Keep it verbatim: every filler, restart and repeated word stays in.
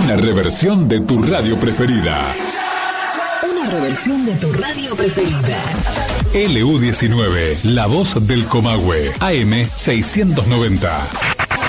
Una reversión de tu radio preferida. Una reversión de tu radio preferida. L U diecinueve, la voz del Comahue, A M seiscientos noventa.